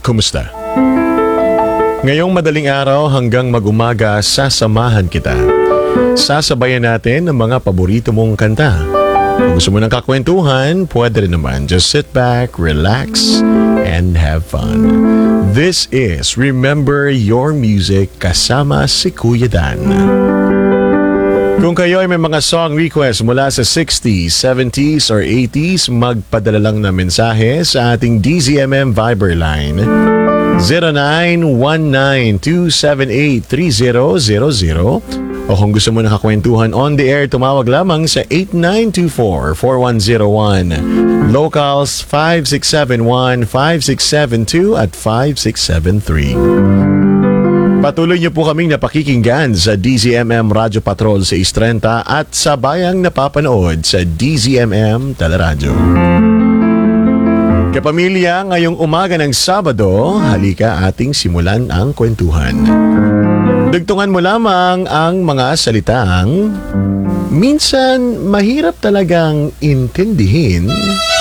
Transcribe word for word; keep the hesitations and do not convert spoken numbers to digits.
kumusta? Ngayong madaling araw hanggang mag-umaga, sasamahan kita. Sasabayan natin ang mga paborito mong kanta. Kung gusto mo ng kakwentuhan, pwede rin naman. Just sit back, relax, and have fun. This is Remember Your Music kasama si Kuya Dan. Kung kayo ay may mga song request mula sa sixties, seventies, or eighties, magpadala lang na mensahe sa ating D Z M M Viber line zero nine one nine two seven eight three zero zero zero. O kung gusto mo nakakwentuhan on the air, tumawag lamang sa eight nine two four, four one zero one. Locals five six seven one, five six seven two at five six seven three. Patuloy niyo po kaming napakikinggan sa D Z M M Radio Patrol sa East thirty at sa bayang napapanood sa D Z M M Teleradyo. Kapamilya, ngayong umaga ng Sabado, halika ating simulan ang kwentuhan. Dugtungan mo lamang ang mga salitang minsan mahirap talagang intindihin